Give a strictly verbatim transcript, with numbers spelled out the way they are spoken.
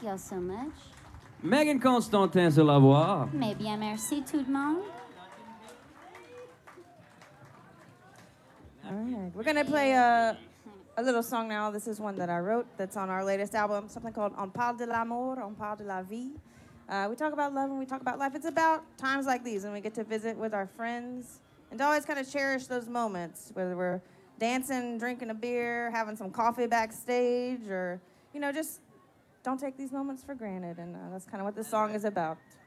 you so much. Megan Constantin sur la voix. Mais bien, merci tout le monde. All right, we're gonna play a, a little song now. This is one that I wrote that's on our latest album, something called On parle de l'amour, on parle de la vie. Uh, we talk about love and we talk about life. It's about times like these when we get to visit with our friends and to always kind of cherish those moments, whether we're dancing, drinking a beer, having some coffee backstage, or, you know, just don't take these moments for granted. And uh, that's kind of what this song is about.